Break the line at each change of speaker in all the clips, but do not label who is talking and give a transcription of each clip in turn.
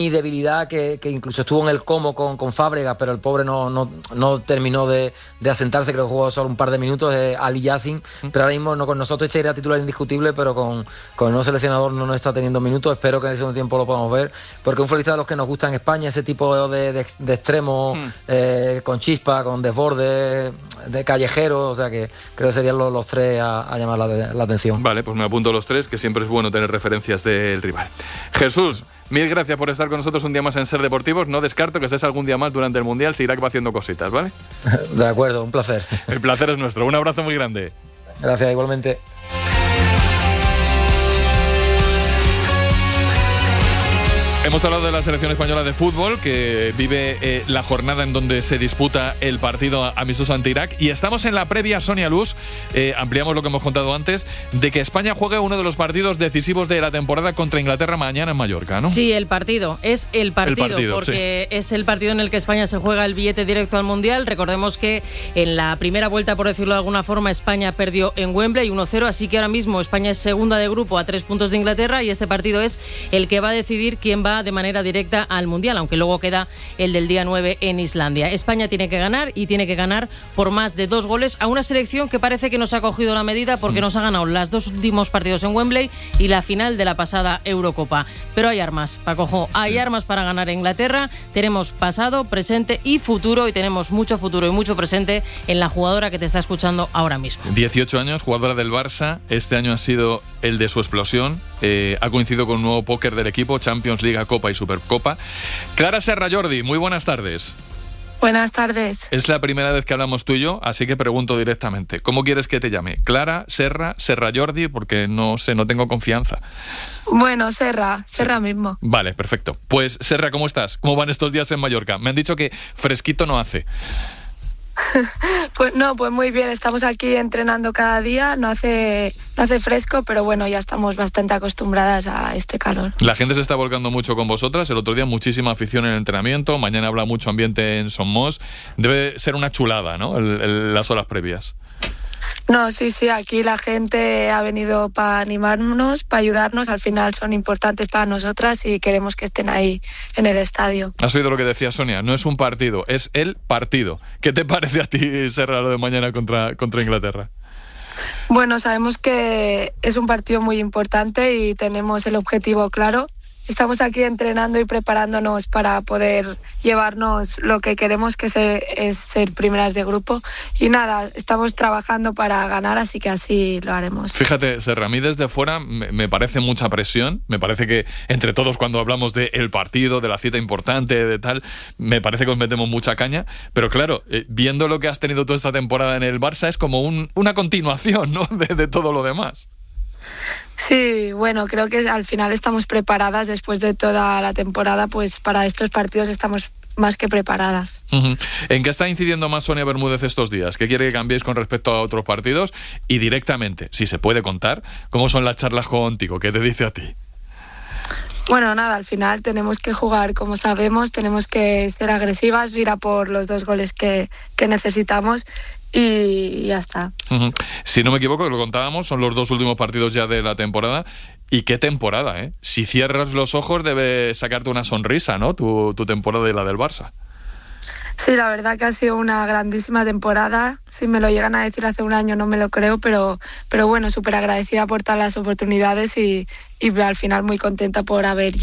debilidad que incluso estuvo en el Como con Fábregas, pero el pobre no terminó de asentarse, creo que jugó solo un par de minutos, Ali Yassin, pero ahora mismo no con nosotros sería titular indiscutible, pero con el nuevo seleccionador no está teniendo minutos. Espero que en el segundo tiempo lo podamos ver, porque es un futbolista de los que nos gusta en España, ese tipo de extremos, con chispa, con desborde, de callejero, o sea que creo que serían los tres a llamar la atención.
Vale, pues me apunto los tres, que siempre es bueno tener referencias del rival. Jesús, mil gracias por estar con nosotros un día más en Ser Deportivos. No descarto que estés algún día más durante el Mundial, se irá haciendo cositas, ¿vale?
De acuerdo, un placer.
El placer es nuestro. Un abrazo muy grande.
Gracias, igualmente.
Hemos hablado de la selección española de fútbol, que vive la jornada en donde se disputa el partido amistoso ante Irak, y estamos en la previa, Sonia Luz, ampliamos lo que hemos contado antes, de que España juegue uno de los partidos decisivos de la temporada contra Inglaterra mañana en Mallorca, ¿no?
Sí, el partido, porque sí, es el partido en el que España se juega el billete directo al Mundial. Recordemos que en la primera vuelta, por decirlo de alguna forma, España perdió en Wembley 1-0, así que ahora mismo España es segunda de grupo a 3 puntos de Inglaterra, y este partido es el que va a decidir quién va de manera directa al Mundial, aunque luego queda el del día 9 en Islandia. España tiene que ganar, y tiene que ganar por más de 2 goles a una selección que parece que nos ha cogido la medida, porque nos ha ganado los 2 últimos partidos en Wembley y la final de la pasada Eurocopa. Pero hay armas, Paco, hay armas para ganar a Inglaterra. Tenemos pasado, presente y futuro, y tenemos mucho futuro y mucho presente en la jugadora que te está escuchando ahora mismo.
18 años, jugadora del Barça. Este año ha sido el de su explosión. Ha coincidido con un nuevo póker del equipo, Champions, Liga, Copa y Supercopa. Clara Serra Jordi, muy buenas tardes.
Buenas tardes.
Es la primera vez que hablamos tú y yo, así que pregunto directamente, ¿cómo quieres que te llame? ¿Clara, Serra, Serra Jordi? Porque no sé, no tengo confianza.
Bueno, Serra mismo.
Vale, perfecto. Pues Serra, ¿cómo estás? ¿Cómo van estos días en Mallorca? Me han dicho que fresquito no hace.
Pues muy bien, estamos aquí entrenando cada día, no hace fresco, pero bueno, ya estamos bastante acostumbradas a este calor.
La gente se está volcando mucho con vosotras, el otro día muchísima afición en el entrenamiento, mañana habrá mucho ambiente en Somos, debe ser una chulada, ¿no? Las horas previas.
No, sí, aquí la gente ha venido para animarnos, para ayudarnos, al final son importantes para nosotras y queremos que estén ahí en el estadio.
¿Has oído lo que decía Sonia? No es un partido, es el partido. ¿Qué te parece a ti, Serra, lo de mañana contra Inglaterra?
Bueno, sabemos que es un partido muy importante y tenemos el objetivo claro. Estamos aquí entrenando y preparándonos para poder llevarnos lo que queremos, que es ser primeras de grupo. Y nada, estamos trabajando para ganar, así que así lo haremos.
Fíjate, Serra, a mí desde fuera me parece mucha presión. Me parece que entre todos, cuando hablamos del partido, de la cita importante, de tal, me parece que os metemos mucha caña. Pero claro, viendo lo que has tenido toda esta temporada en el Barça, es como una continuación, ¿no? de todo lo demás.
Sí, bueno, creo que al final estamos preparadas después de toda la temporada, pues para estos partidos estamos más que preparadas.
Uh-huh. ¿En qué está incidiendo más Sonia Bermúdez estos días? ¿Qué quiere que cambiéis con respecto a otros partidos? Y directamente, si se puede contar, ¿cómo son las charlas contigo? ¿Qué te dice a ti?
Bueno, nada, al final tenemos que jugar como sabemos, tenemos que ser agresivas, ir a por los 2 goles que necesitamos y ya está.
Uh-huh. Si no me equivoco, lo contábamos, son los 2 últimos partidos ya de la temporada. Y qué temporada, ¿eh? Si cierras los ojos debe sacarte una sonrisa, ¿no? Tu temporada y la del Barça.
Sí, la verdad que ha sido una grandísima temporada. Si me lo llegan a decir hace un año no me lo creo, pero bueno, súper agradecida por todas las oportunidades y al final muy contenta por haber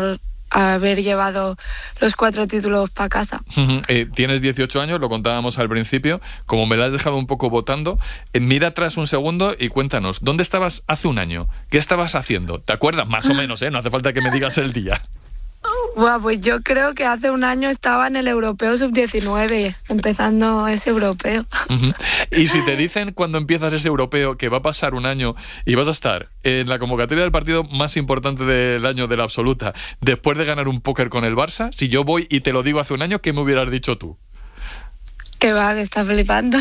llevado los 4 títulos para casa.
Tienes 18 años, lo contábamos al principio. Como me lo has dejado un poco botando, mira atrás un segundo y cuéntanos, ¿dónde estabas hace un año? ¿Qué estabas haciendo? ¿Te acuerdas? Más o menos, ¿eh? No hace falta que me digas el día.
Bueno, pues yo creo que hace un año estaba en el Europeo Sub-19, empezando ese europeo.
Uh-huh. Y si te dicen cuando empiezas ese europeo que va a pasar un año y vas a estar en la convocatoria del partido más importante del año de la absoluta, después de ganar un póker con el Barça, si yo voy y te lo digo hace un año, ¿qué me hubieras dicho tú?
Que va, que estás flipando.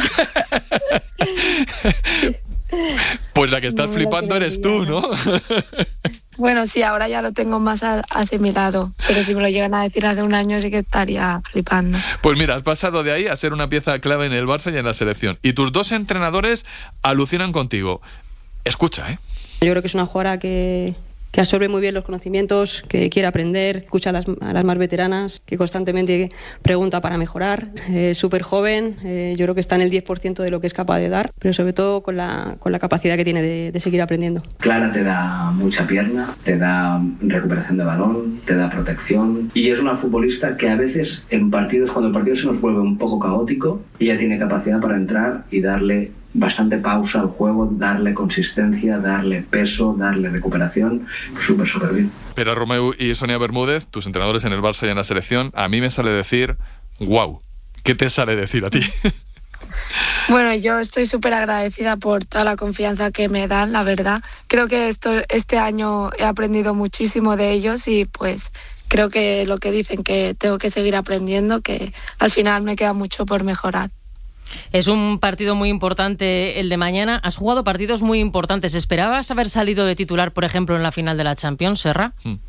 Pues la que estás flipando eres tú, ¿no?
Bueno, sí, ahora ya lo tengo más asimilado, pero si me lo llegan a decir hace un año sí que estaría flipando.
Pues mira, has pasado de ahí a ser una pieza clave en el Barça y en la selección. Y tus 2 entrenadores alucinan contigo. Escucha, ¿eh?
Yo creo que es una jugadora que absorbe muy bien los conocimientos, que quiere aprender, escucha a las más veteranas, que constantemente pregunta para mejorar. Súper joven, yo creo que está en el 10% de lo que es capaz de dar, pero sobre todo con la capacidad que tiene de seguir aprendiendo.
Clara te da mucha pierna, te da recuperación de balón, te da protección, y es una futbolista que a veces en partidos, cuando el partido se nos vuelve un poco caótico, ella tiene capacidad para entrar y darle bastante pausa al juego, darle consistencia, darle peso, darle recuperación. Súper bien.
Pero Romeu y Sonia Bermúdez, tus entrenadores en el Barça y en la selección, a mí me sale decir wow. ¿Qué te sale decir a ti?
Bueno, yo estoy súper agradecida por toda la confianza que me dan, la verdad. Creo que este año he aprendido muchísimo de ellos y pues creo que lo que dicen, que tengo que seguir aprendiendo, que al final me queda mucho por mejorar.
Es un partido muy importante el de mañana. Has jugado partidos muy importantes. ¿Esperabas haber salido de titular, por ejemplo, en la final de la Champions, Serra?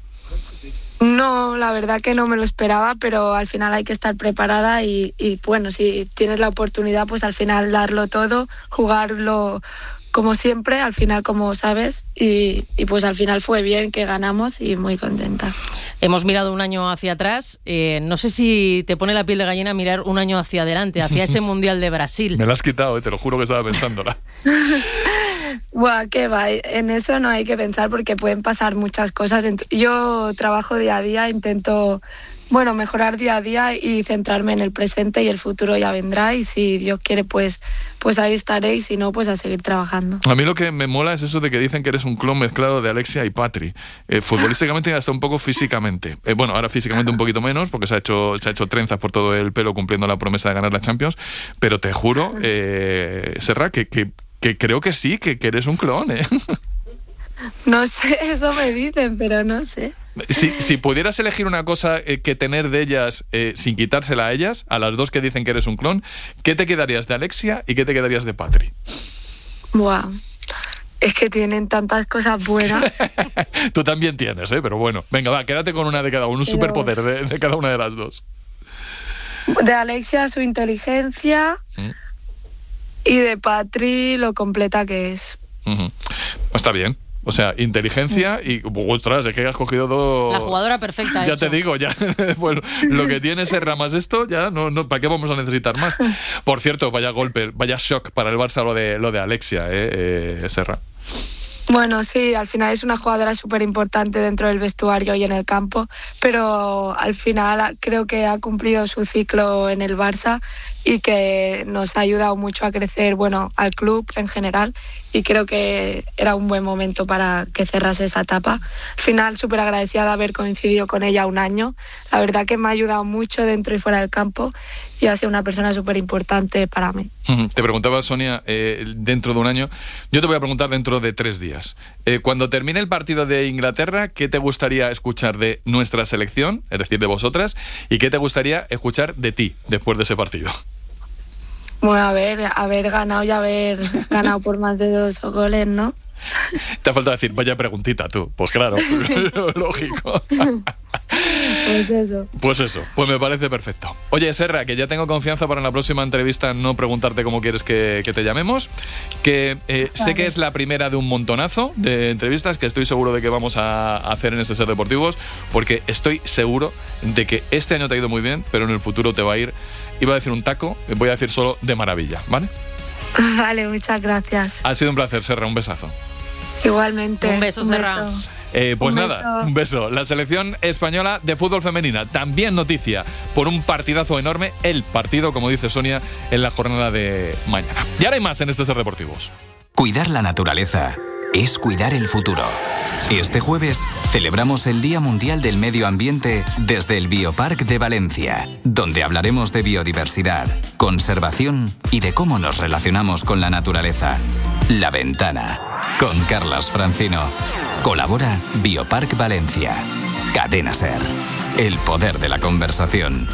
No, la verdad que no me lo esperaba, pero al final hay que estar preparada y bueno, si tienes la oportunidad, pues al final darlo todo, jugarlo como siempre, al final como sabes, y pues al final fue bien, que ganamos y muy contenta.
Hemos mirado un año hacia atrás, no sé si te pone la piel de gallina mirar un año hacia adelante, hacia ese Mundial de Brasil.
Me la has quitado, te lo juro que estaba pensándola.
Buah, qué va, en eso no hay que pensar porque pueden pasar muchas cosas. Yo trabajo día a día, intento mejorar día a día y centrarme en el presente, y el futuro ya vendrá, y si Dios quiere pues ahí estaré, y si no, pues a seguir trabajando.
A mí lo que me mola es eso de que dicen que eres un clon mezclado de Alexia y Patri, futbolísticamente y hasta un poco físicamente. Ahora físicamente un poquito menos porque se ha hecho trenzas por todo el pelo cumpliendo la promesa de ganar la Champions, pero te juro, Serra, que creo que sí, que eres un clon, ¿eh?
No sé, eso me dicen, pero no sé.
Si pudieras elegir una cosa que tener de ellas sin quitársela a ellas, a las dos que dicen que eres un clon, ¿qué te quedarías de Alexia y qué te quedarías de Patri?
Buah, es que tienen tantas cosas buenas.
Tú también tienes, pero bueno. Venga, va, quédate con una de cada uno, un superpoder de cada una de las dos.
De Alexia, su inteligencia, y de Patri, lo completa que es.
Está bien. O sea, inteligencia y... ¡Ostras! Es que has cogido todo...
La jugadora perfecta.
Ya te digo, ya. Bueno, lo que tiene Serra más esto, ya no, ¿para qué vamos a necesitar más? Por cierto, vaya golpe, vaya shock para el Barça lo de Alexia, Serra.
Bueno, sí, al final es una jugadora súper importante dentro del vestuario y en el campo, pero al final creo que ha cumplido su ciclo en el Barça y que nos ha ayudado mucho a crecer, al club en general, y creo que era un buen momento para que cerrase esa etapa. Al final, súper agradecida de haber coincidido con ella un año. La verdad que me ha ayudado mucho dentro y fuera del campo y ha sido una persona súper importante para mí.
Te preguntaba, Sonia, dentro de un año. Yo te voy a preguntar dentro de 3 días. Cuando termine el partido de Inglaterra, ¿qué te gustaría escuchar de nuestra selección, es decir, de vosotras, y qué te gustaría escuchar de ti después de ese partido?
Bueno, haber ganado y haber ganado por más de 2 goles, ¿no?
Te ha faltado decir, vaya preguntita tú. Pues claro, lógico. Pues eso, pues me parece perfecto. Oye, Serra, que ya tengo confianza para en la próxima entrevista no preguntarte cómo quieres que te llamemos, que sé que es la primera de un montonazo de entrevistas que estoy seguro de que vamos a hacer en Ser Deportivos, porque estoy seguro de que este año te ha ido muy bien, pero en el futuro te va a ir, iba a decir un taco, voy a decir solo de maravilla, ¿vale?
Vale, muchas gracias.
Ha sido un placer, Serra, un besazo.
Igualmente.
Un beso, Serra.
Pues nada, un beso. La selección española de fútbol femenina, también noticia por un partidazo enorme, el partido, como dice Sonia, en la jornada de mañana. Y ahora hay más en Ser Deportivos.
Cuidar la naturaleza es cuidar el futuro. Este jueves celebramos el Día Mundial del Medio Ambiente desde el Bioparc de Valencia, donde hablaremos de biodiversidad, conservación y de cómo nos relacionamos con la naturaleza. La Ventana, con Carlas Francino. Colabora Bioparc Valencia. Cadena Ser. El poder de la conversación.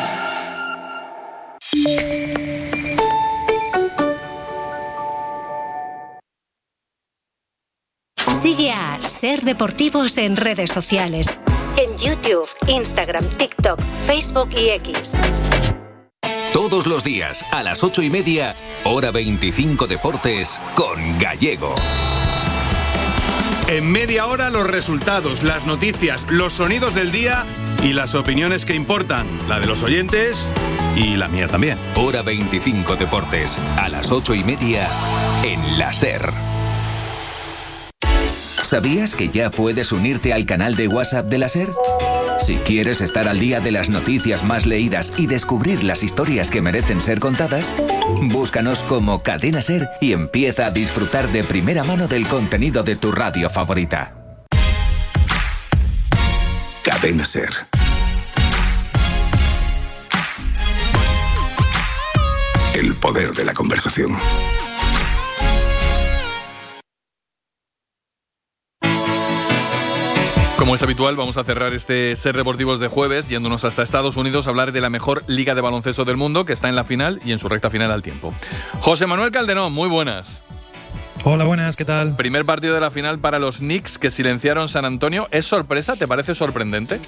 Sigue a Ser Deportivos en redes sociales. En YouTube, Instagram, TikTok, Facebook y X.
Todos los días, a las 8:30, Hora 25 Deportes, con Gallego.
En media hora los resultados, las noticias, los sonidos del día y las opiniones que importan, la de los oyentes y la mía también.
Hora 25 Deportes, a las 8:30 en la SER. ¿Sabías que ya puedes unirte al canal de WhatsApp de la SER? Si quieres estar al día de las noticias más leídas y descubrir las historias que merecen ser contadas, búscanos como Cadena SER y empieza a disfrutar de primera mano del contenido de tu radio favorita.
Cadena SER. El poder de la conversación.
Como es habitual, vamos a cerrar este Ser Deportivos de jueves yéndonos hasta Estados Unidos a hablar de la mejor liga de baloncesto del mundo, que está en la final y en su recta final al tiempo. José Manuel Calderón, muy buenas.
Hola, buenas, ¿qué tal?
Primer partido de la final para los Knicks, que silenciaron San Antonio. ¿Es sorpresa? ¿Te parece sorprendente?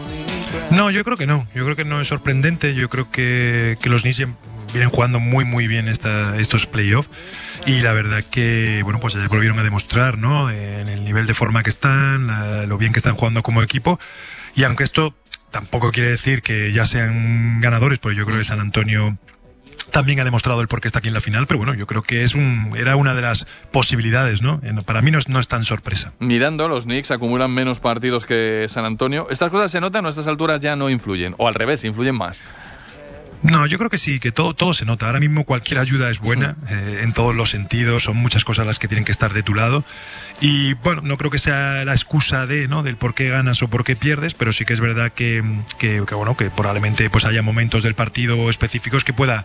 No, yo creo que no. Yo creo que no es sorprendente. Yo creo que los Knicks vienen jugando muy bien estos playoffs, y la verdad que bueno, pues volvieron a demostrar, ¿no?, en el nivel de forma que están, lo bien que están jugando como equipo. Y aunque esto tampoco quiere decir que ya sean ganadores, pues yo creo que San Antonio también ha demostrado el por qué está aquí en la final, pero bueno, yo creo que era una de las posibilidades, ¿no? Para mí no es tan sorpresa.
Mirando, los Knicks acumulan menos partidos que San Antonio. ¿Estas cosas se notan o a estas alturas ya no influyen? O al revés, influyen más.
No, yo creo que sí, que todo se nota. Ahora mismo cualquier ayuda es buena, en todos los sentidos. Son muchas cosas las que tienen que estar de tu lado. Y bueno, no creo que sea la excusa del por qué ganas o por qué pierdes, pero sí que es verdad que probablemente pues haya momentos del partido específicos que pueda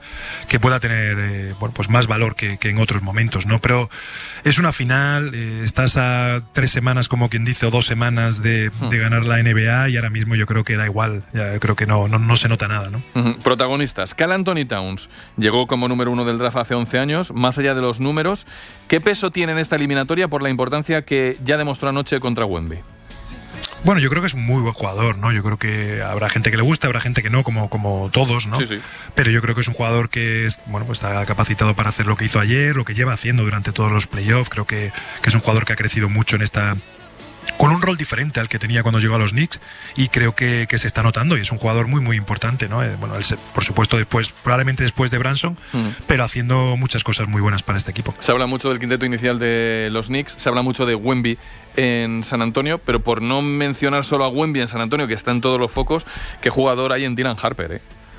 tener pues más valor que en otros momentos, ¿no? Pero es una final, estás a 3 semanas, como quien dice, o 2 semanas de ganar la NBA, y ahora mismo yo creo que da igual, ya creo que no se nota nada, ¿no?
Protagonistas. Karl Anthony Towns llegó como número 1 del draft hace 11 años. Más allá de los números, ¿qué peso tiene en esta eliminatoria por la importancia que ya demostró anoche contra Wemby?
Bueno, yo creo que es un muy buen jugador, ¿no? Yo creo que habrá gente que le gusta, habrá gente que no, como todos, ¿no?
Sí.
Pero yo creo que es un jugador que pues está capacitado para hacer lo que hizo ayer, lo que lleva haciendo durante todos los playoffs. Creo que es un jugador que ha crecido mucho con un rol diferente al que tenía cuando llegó a los Knicks, y creo que se está notando, y es un jugador muy importante, ¿no? Bueno, él por supuesto probablemente después de Branson, pero haciendo muchas cosas muy buenas para este equipo.
Se habla mucho del quinteto inicial de los Knicks, se habla mucho de Wemby en San Antonio, pero por no mencionar solo a Wemby en San Antonio, que está en todos los focos, ¿qué jugador hay en Dylan Harper,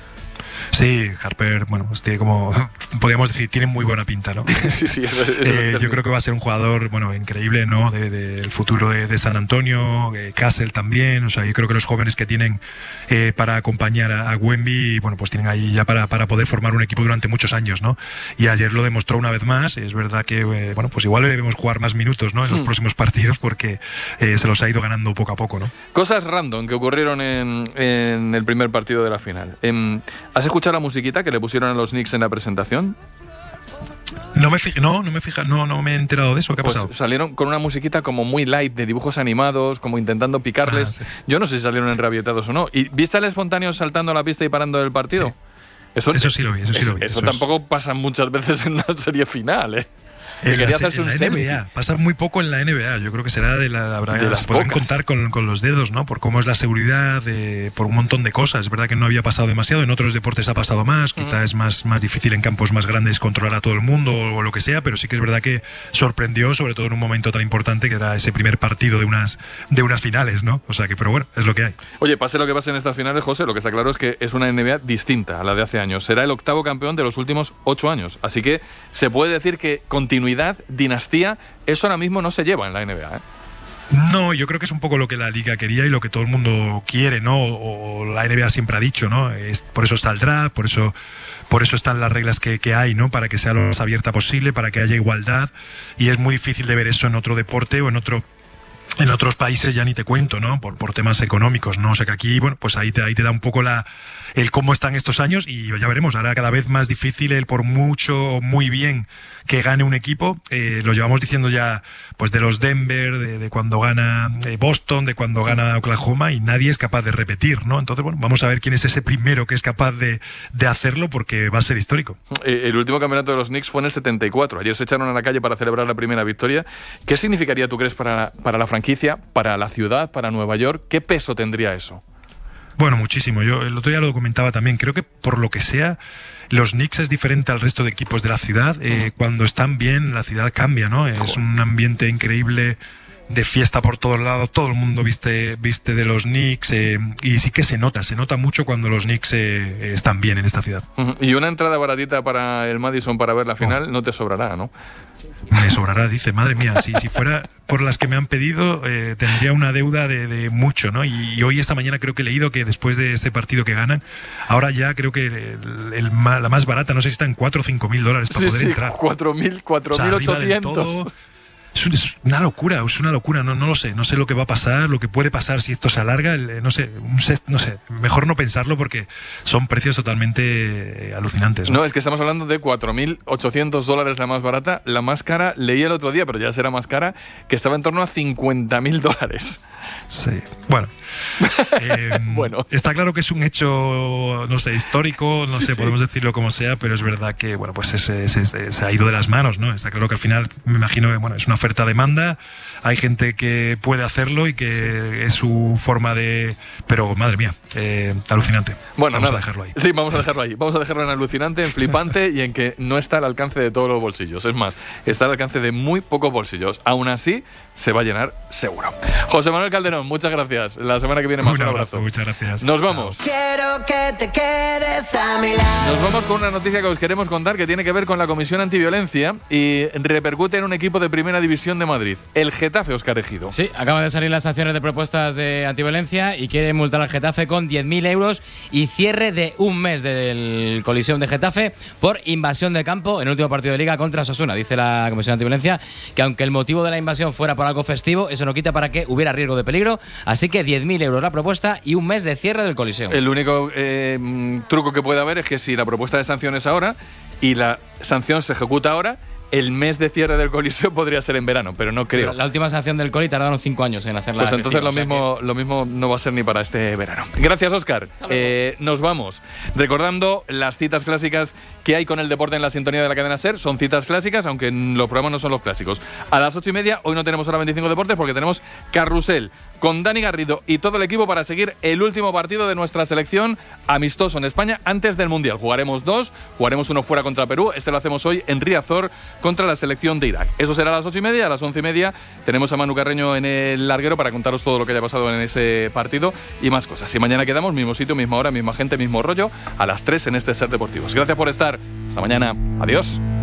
Sí, Harper, bueno, pues tiene podríamos decir, tiene muy buena pinta, ¿no?
Sí,
yo creo que va a ser un jugador, increíble, ¿no? Del futuro de San Antonio, Castle también. O sea, yo creo que los jóvenes que tienen para acompañar a Wemby, pues tienen ahí ya para poder formar un equipo durante muchos años, ¿no? Y ayer lo demostró una vez más. Es verdad que, pues igual le debemos jugar más minutos, ¿no?, en los próximos partidos, porque se los ha ido ganando poco a poco, ¿no?
Cosas random que ocurrieron en el primer partido de la final. ¿Has escuchado la musiquita que le pusieron a los Knicks en la presentación?
No me he enterado de eso. ¿Qué ha pasado?
Salieron con una musiquita como muy light, de dibujos animados, como intentando picarles.
Sí.
Yo no sé si salieron enrabietados o no. ¿Y viste al espontáneo saltando a la pista y parando del partido?
Sí. Eso sí lo vi.
Eso tampoco pasa muchas veces en la serie final, quería hacerse un selfie.
NBA, pasa muy poco en la NBA. Yo creo que será de las pueden contar con los dedos, ¿no? Por cómo es la seguridad, por un montón de cosas. Es verdad que no había pasado demasiado, en otros deportes ha pasado más, quizá es más difícil en campos más grandes controlar a todo el mundo o lo que sea, pero sí que es verdad que sorprendió, sobre todo en un momento tan importante que era ese primer partido de unas finales, ¿no? O sea que, pero bueno, es lo que hay.
Oye, pase lo que pase en estas finales, José, lo que está claro es que es una NBA distinta a la de hace años. Será el 8º campeón de los últimos 8 años. Así que se puede decir que dinastía, eso ahora mismo no se lleva en la NBA,
No, yo creo que es un poco lo que la Liga quería y lo que todo el mundo quiere, ¿no? O la NBA siempre ha dicho, ¿no? Por eso está el draft, por eso están las reglas que hay, ¿no? Para que sea lo más abierta posible, para que haya igualdad, y es muy difícil de ver eso en otro deporte o en otro En otros países ya ni te cuento, ¿no? Por temas económicos, ¿no? O sea que aquí, bueno, pues ahí te da un poco el cómo están estos años y ya veremos. Ahora cada vez más difícil el por mucho, muy bien que gane un equipo. Lo llevamos diciendo ya, pues de los Denver, de cuando gana Boston, de cuando gana Oklahoma y nadie es capaz de repetir, ¿no? Entonces, bueno, vamos a ver quién es ese primero que es capaz de hacerlo porque va a ser histórico.
El último campeonato de los Knicks fue en el 74. Ayer se echaron a la calle para celebrar la primera victoria. ¿Qué significaría, tú crees, para la franquicia, para la ciudad, para Nueva York? ¿Qué peso tendría eso?
Bueno, muchísimo. Yo el otro día lo comentaba también. Creo que por lo que sea, los Knicks es diferente al resto de equipos de la ciudad. Cuando están bien, la ciudad cambia, ¿no? Es un ambiente increíble de fiesta por todos lados. Todo el mundo viste de los Knicks y sí que se nota mucho cuando los Knicks están bien en esta ciudad.
Y una entrada baratita para el Madison para ver la final no te sobrará, ¿no?
Me sobrará, dice, madre mía, si fuera por las que me han pedido, tendría una deuda de mucho, ¿no? Y hoy, esta mañana, creo que he leído que después de este partido que ganan, ahora ya creo que la más barata, no sé si está en $4 o $5,000 para poder entrar.
4.800.
Es una locura, no lo sé, no sé lo que va a pasar, lo que puede pasar si esto se alarga, no sé, mejor no pensarlo porque son precios totalmente alucinantes.
No, es que estamos hablando de $4.800 la más barata, la más cara, leí el otro día, pero ya será más cara, que estaba en torno a $50,000.
Sí, bueno.
Bueno.
Está claro que es un hecho, no sé, histórico, no sé, podemos decirlo como sea, pero es verdad que, bueno, pues se ha ido de las manos, ¿no? Está claro que al final, me imagino que, bueno, es una oferta-demanda, hay gente que puede hacerlo y que es su forma de... Pero, madre mía, alucinante.
Bueno,
vamos a dejarlo ahí.
Sí, vamos a dejarlo ahí. Vamos a dejarlo en alucinante, en flipante y en que no está al alcance de todos los bolsillos. Es más, está al alcance de muy pocos bolsillos. Aún así, se va a llenar seguro. José Manuel Calderón, muchas gracias. La semana que viene más.
Un abrazo. Muchas gracias.
Nos vamos.
Quiero que te quedes a mi lado.
Nos vamos con una noticia que os queremos contar que tiene que ver con la Comisión Antiviolencia y repercute en un equipo de Primera División de Madrid, el Getafe, Óscar Ejido.
Sí, acaban de salir las sanciones de propuestas de antiviolencia y quiere multar al Getafe con 10.000 euros y cierre de un mes del colisión de Getafe por invasión de campo en el último partido de Liga contra Osasuna. Dice la Comisión Antiviolencia que aunque el motivo de la invasión fuera por algo festivo, eso no quita para que hubiera riesgo de peligro, así que 10.000 euros la propuesta y un mes de cierre del coliseo.
El único truco que puede haber es que si la propuesta de sanción es ahora y la sanción se ejecuta ahora, el mes de cierre del coliseo podría ser en verano, pero no creo.
Sí, la última sanción del Coli tardaron 5 años en hacerla.
Pues entonces lo mismo no va a ser ni para este verano. Gracias, Óscar. Nos vamos recordando las citas clásicas que hay con el deporte en la sintonía de la cadena SER. Son citas clásicas, aunque los programas no son los clásicos. A las 8:30, hoy no tenemos Hora 25 Deportes porque tenemos Carrusel con Dani Garrido y todo el equipo para seguir el último partido de nuestra selección amistoso en España antes del Mundial. Jugaremos uno fuera contra Perú. Este lo hacemos hoy en Riazor contra la selección de Irak. Eso será a las 8:30. A las 11:30 tenemos a Manu Carreño en el larguero para contaros todo lo que haya pasado en ese partido y más cosas. Y mañana quedamos, mismo sitio, misma hora, misma gente, mismo rollo, a las 3 en este SER Deportivos. Gracias por estar. Hasta mañana. Adiós.